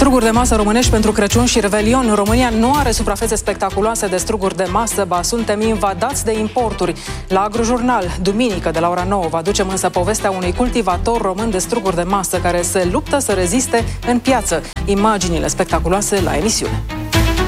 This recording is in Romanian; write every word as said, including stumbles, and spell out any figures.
Struguri de masă românești pentru Crăciun și Revelion. România nu are suprafețe spectaculoase de struguri de masă, ba suntem invadați de importuri. La Agrojurnal, duminică de la ora nouă, vă aducem însă povestea unui cultivator român de struguri de masă care se luptă să reziste în piață. Imaginile spectaculoase la emisiune.